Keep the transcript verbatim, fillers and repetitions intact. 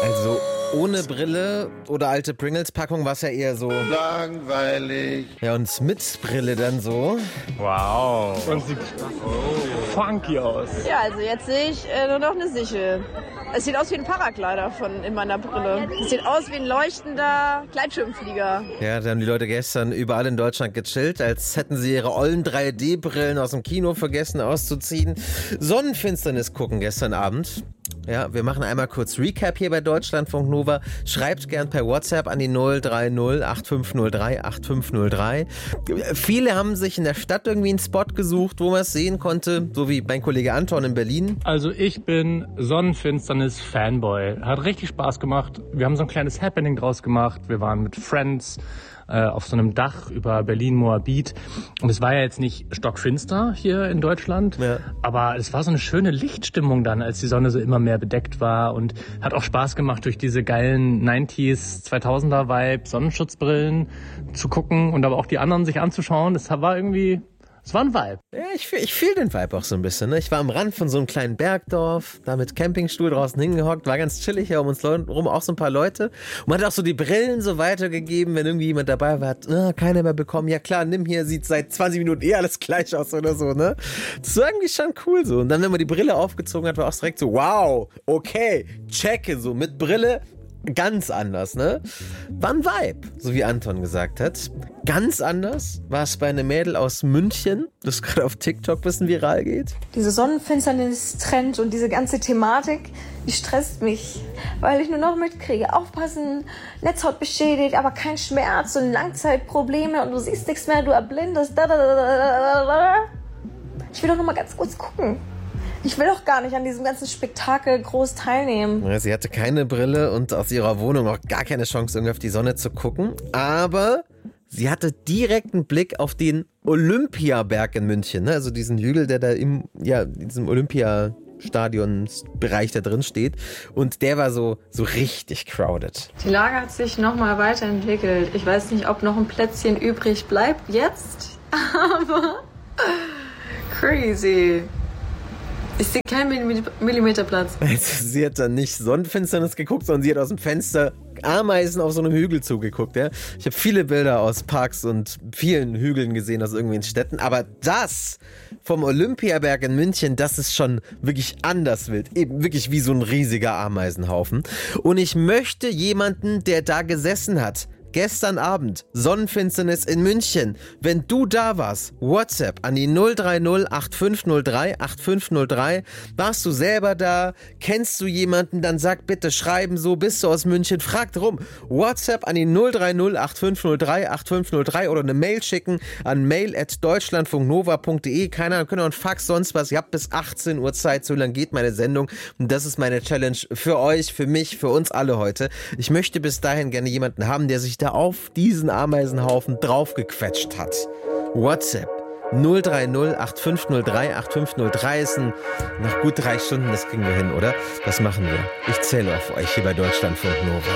Also ohne Brille oder alte Pringles-Packung war es ja eher so langweilig. Ja, und mit Brille dann so. Wow. Und sieht funky aus. Ja, also jetzt sehe ich äh, nur noch eine Sichel. Es sieht aus wie ein Paraglider von in meiner Brille. Es sieht aus wie ein leuchtender Gleitschirmflieger. Ja, da haben die Leute gestern überall in Deutschland gechillt, als hätten sie ihre ollen drei D Brillen aus dem Kino vergessen auszuziehen. Sonnenfinsternis gucken gestern Abend. Ja, wir machen einmal kurz Recap hier bei Deutschlandfunk Nova. Schreibt gern per WhatsApp an die null drei null acht fünf null drei acht fünf null drei. Viele haben sich in der Stadt irgendwie einen Spot gesucht, wo man es sehen konnte, so wie mein Kollege Anton in Berlin. Also ich bin Sonnenfinsternis-Fanboy. Hat richtig Spaß gemacht. Wir haben so ein kleines Happening draus gemacht. Wir waren mit Friends äh, auf so einem Dach über Berlin-Moabit. Und es war ja jetzt nicht stockfinster hier in Deutschland, ja. aber es war so eine schöne Lichtstimmung dann, als die Sonne so immer mehr bedeckt war, und hat auch Spaß gemacht, durch diese geilen neunziger, zweitausender Vibe Sonnenschutzbrillen zu gucken und aber auch die anderen sich anzuschauen. Das war irgendwie... Es war ein Vibe. Ja, ich fühle ich fühl den Vibe auch so ein bisschen. Ne? Ich war am Rand von so einem kleinen Bergdorf, da mit Campingstuhl draußen hingehockt, war ganz chillig, ja, um uns rum auch so ein paar Leute. Und man hat auch so die Brillen so weitergegeben, wenn irgendwie jemand dabei war, hat ah, keiner mehr bekommen. Ja klar, nimm hier, sieht seit zwanzig Minuten eh alles gleich aus oder so, ne? Das war irgendwie schon cool so. Und dann, wenn man die Brille aufgezogen hat, war auch direkt so, wow, okay, checke, so mit Brille. Ganz anders, ne? War ein Vibe, so wie Anton gesagt hat. Ganz anders war es bei einem Mädel aus München, das gerade auf TikTok ein bisschen viral geht. Diese Sonnenfinsternis-Trend und diese ganze Thematik, die stresst mich, weil ich nur noch mitkriege, aufpassen, Netzhaut beschädigt, aber kein Schmerz und Langzeitprobleme und du siehst nichts mehr, du erblindest. Da, da, da, da, da. Ich will doch noch mal ganz kurz gucken. Ich will doch gar nicht an diesem ganzen Spektakel groß teilnehmen. Ja, sie hatte keine Brille und aus ihrer Wohnung auch gar keine Chance, irgendwie auf die Sonne zu gucken. Aber sie hatte direkt einen Blick auf den Olympiaberg in München. Ne? Also diesen Hügel, der da im, ja, in diesem Olympiastadionsbereich da drin steht. Und der war so, so richtig crowded. Die Lage hat sich nochmal weiterentwickelt. Ich weiß nicht, ob noch ein Plätzchen übrig bleibt jetzt. Aber crazy. Ich sehe keinen Millimeterplatz. Also, sie hat dann nicht Sonnenfinsternis geguckt, sondern sie hat aus dem Fenster Ameisen auf so einem Hügel zugeguckt. Ja? Ich habe viele Bilder aus Parks und vielen Hügeln gesehen aus irgendwelchen Städten. Aber das vom Olympiaberg in München, das ist schon wirklich anders wild. Eben wirklich wie so ein riesiger Ameisenhaufen. Und ich möchte jemanden, der da gesessen hat, gestern Abend, Sonnenfinsternis in München. Wenn du da warst, WhatsApp an die null drei null acht fünf null drei acht fünf null drei. Warst du selber da? Kennst du jemanden? Dann sag bitte schreiben so, bist du aus München? Frag drum. WhatsApp an die null drei null acht fünf null drei acht fünf null drei oder eine Mail schicken an mail at deutschlandfunknova punkt de. Keine Ahnung, können auch ein Fax, sonst was. Ihr habt bis achtzehn Uhr Zeit, so lang geht meine Sendung. Und das ist meine Challenge für euch, für mich, für uns alle heute. Ich möchte bis dahin gerne jemanden haben, der sich da auf diesen Ameisenhaufen draufgequetscht hat. WhatsApp null drei null acht fünf null drei acht fünf null drei ist ein, nach gut drei Stunden, das kriegen wir hin, oder? Das machen wir. Ich zähle auf euch hier bei Deutschlandfunk Nova.